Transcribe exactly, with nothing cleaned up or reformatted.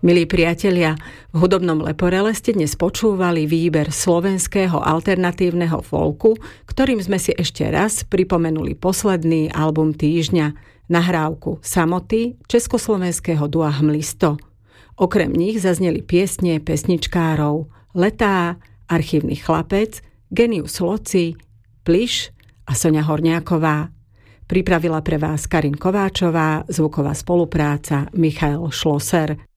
Milí priatelia, v hudobnom Leporele ste dnes počúvali výber slovenského alternatívneho folku, ktorým sme si ešte raz pripomenuli posledný album týždňa, nahrávku Samoty československého dua Hmlisto. Okrem nich zazneli piesne pesničkárov Letá, Archívny chlapec, Genius Loci, Pliš a Soňa Horňáková. Pripravila pre vás Karin Kováčová, zvuková spolupráca Michael Schlosser.